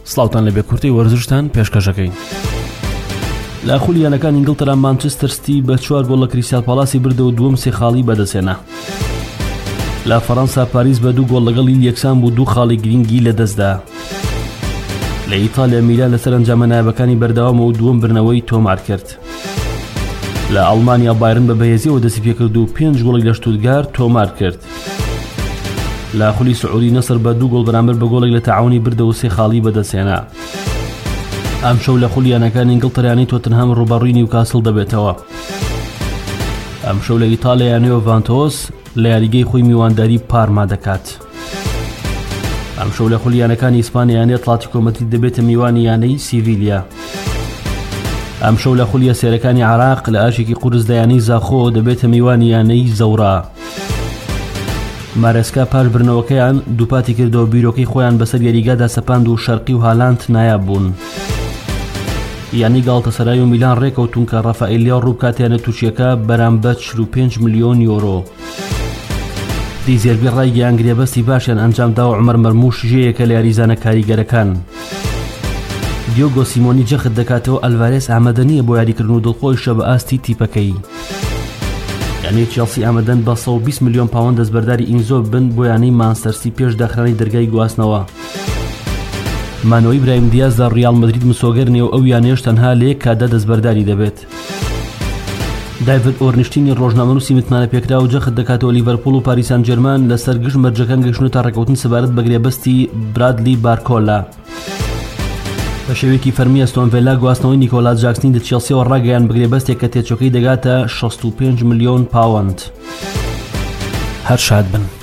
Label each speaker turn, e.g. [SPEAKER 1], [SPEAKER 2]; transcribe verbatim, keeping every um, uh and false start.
[SPEAKER 1] سڵاوتان لەبێ کورتەی وەرزشتان پێشکەشەکەین. لە خولیانەکان ئینگلترا مانچستر سیتی بە چوار گۆڵ لە کریستال پالاسی بردە و دووەم سێ خاڵی بەدەستهێنا. لە فەڕەنسا پاریس بە دوو گۆڵ لەگەڵ لیل یەکسان بوو دوو خاڵی گرنگی لەدەستدا. لە ئیتالیا میلان لەسەر ئەنجامە نایابەکانی بەردەوامە و دووەم برنەوەی تۆمار کرد. لە ئەڵمانیا بایرن بە بەهێزیەوە دەستی پێکرد و پێنج گۆڵی لە شتوتگارت تۆمار کرد. لە خولی سعودی نەسر بە دوو گۆڵ بەرامبەر بە گۆڵێک لە تەعاونی بردە و سێ خاڵی بەدەستهێنا. ئەم شەو لە خولیانەکان ئینگلترایانی تۆتنهام ڕووبەڕووی نیوکاسڵ دەبێتەوە. ئەم شەو لە ئیتالیایانەوە ڤانتۆس لە یاریگەی خۆی میوانداری پارما دەکات. ئەم شەو لە خولیانەکانی ئیسپانیایانێ ئەتڵێتیکۆ مەدرید دەبێتە میوانی یانەی سیڤیلیا. ئەم شەو لە خولیە سێرەکانی عێراق لە ئاشێکی قورسدایانەی زاخۆ دەبێتە میوانی یانەی زەورا. مارێسکا پاش برنەوەکەیان دووپاتی کردەوە بیرۆکەی خۆیان بەسەر یاریگادا سەپاند و شەرقی و هالاند نایاب بوون. یانی گاڵتەسەرای و میلان ڕێکەوتون کە ڕەفائیلیا ڕووبکاتیانە تووشیەکە بەرامبەر چل و پێنج ملیۆن یۆرۆ. دیزێربی ڕای گیانگرێبەستی باشیان ئەنجامدا و عومەر مەرموش ژێیەکە لە یاریزانە کاریگەرەکان. دیۆگۆ سیمۆنی جەخت دەکاتەوە ئەلڤارێس ئامادە نییە بۆ یاریکردن و دڵخۆی شە بە ئاستی تیپەکەی. یانەی چێلسی ئامادەن بە سەد و بیست ملیۆن پاوەند دەستبەرداری ئینزۆ بن بۆ یانەی مانچستەر پێش داخرانی دەرگای گواستنەوە. مانۆی برایم دیاز لە ڕیال مەدرید مسۆگەرنێ و ئەو یانەیەش تەنها لە یەک کاتدا دەستبەرداری دەبێت. دایڤد ئۆرنشتینی ڕۆژنامەنووسی متمانە پێکرا و جەخت دەکاتەوە لیڤەرپوڵ و پاریس سان جێرمان لەسەر گشت مەرجەکان گەشتن و تا ڕێکەوتن سەبارەت بە گرێبەستی برادلی بارکۆلا. بە شێوەیەکی فەرمی ئەستۆن ڤیلا گواستنەوەی نیکۆلاس جاکسنی لە چێلسیەوە ڕاگەیان بە گرێبەستێک کە تێچۆکەی دەگاتە شەست و پێنج ملیۆن پاوەند. هەر شاد بن.